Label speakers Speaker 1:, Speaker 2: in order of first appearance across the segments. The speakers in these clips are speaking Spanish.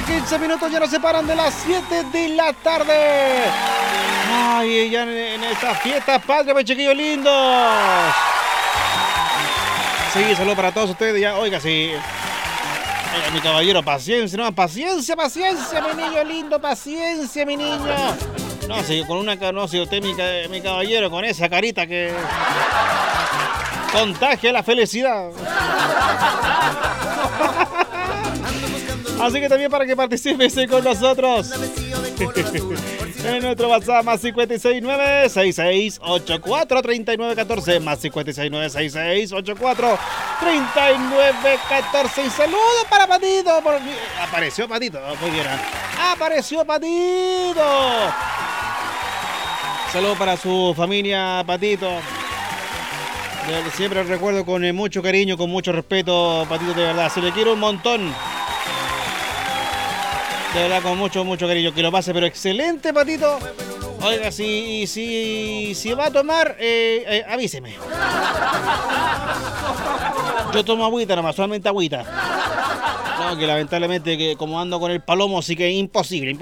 Speaker 1: 15 minutos ya nos separan de las 7 de la tarde. Ay, ya en esta fiesta patria, pues, chiquillos lindos. Sí, saludos para todos ustedes. Ya, oiga, sí. Oiga, mi caballero, paciencia, no, paciencia, mi niño lindo, paciencia, mi niño. No, si con una, no, si usted, mi caballero, con esa carita que contagia la felicidad. Así que también para que participes con nosotros en nuestro WhatsApp más 569-6684-3914 más 569-6684-3914 y saludos para Patito. Apareció Patito, muy bien. Apareció Patito. Saludos para su familia, Patito. Siempre recuerdo con mucho cariño, con mucho respeto, Patito, de verdad. Se le quiere un montón. De verdad, con mucho cariño. Que lo pase, pero excelente, Patito. Oiga, si va a tomar, avíseme. Yo tomo agüita nomás, solamente agüita. No, que lamentablemente, que como ando con el palomo, sí que imposible.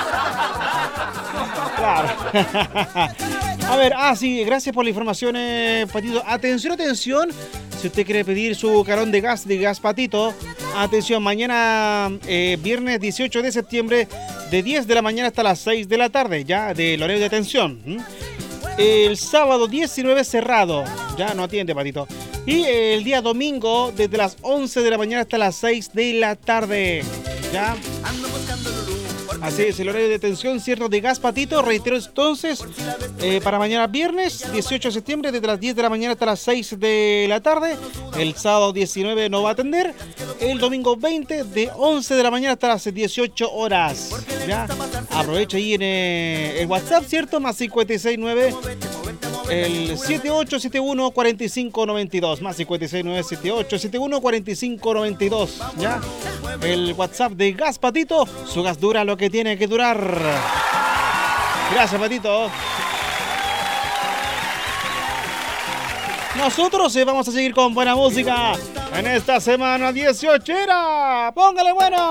Speaker 1: Claro. A ver, sí, gracias por la información, Patito. Atención. Si usted quiere pedir su carón de gas Patito, atención, mañana viernes 18 de septiembre de 10 de la mañana hasta las 6 de la tarde, ya, del horario de atención. El sábado 19 cerrado, ya no atiende, Patito. Y el día domingo desde las 11 de la mañana hasta las 6 de la tarde, ya. Así es, el horario de detención, cierto, de gas, Patito. Reitero entonces, para mañana viernes 18 de septiembre, desde las 10 de la mañana hasta las 6 de la tarde. El sábado 19 no va a atender. El domingo 20 de 11 de la mañana hasta las 18 horas. ¿Ya? Aprovecha ahí en el WhatsApp, ¿cierto? Más 569 el 7871-4592. Más 569-7871-4592. ¿Ya? El WhatsApp de Gas Patito. Su gas dura lo que tiene que durar. Gracias, Patito. Nosotros vamos a seguir con buena música en esta semana 18. Póngale bueno.